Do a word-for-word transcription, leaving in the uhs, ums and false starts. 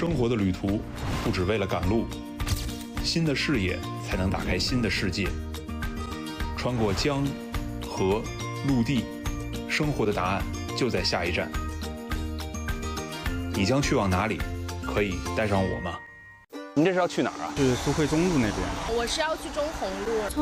生活的旅途不只为了赶路，新的视野才能打开新的世界。穿过江、河、陆地，生活的答案就在下一站。你将去往哪里？可以带上我吗？ 您这是要去哪儿啊？ 是苏汇中路那边。 我是要去中红路。